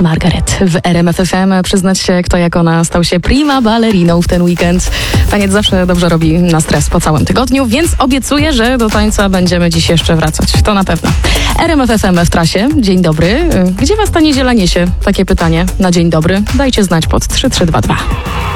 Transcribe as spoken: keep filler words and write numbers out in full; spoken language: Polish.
Margaret w R M F F M. Przyznać się, kto jak ona stał się prima balleriną w ten weekend. Taniec zawsze dobrze robi na stres po całym tygodniu, więc obiecuję, że do tańca będziemy dziś jeszcze wracać. To na pewno. R M F F M w trasie. Dzień dobry. Gdzie was ta niedziela niesie? Takie pytanie na dzień dobry. Dajcie znać pod trzy trzy dwa dwa.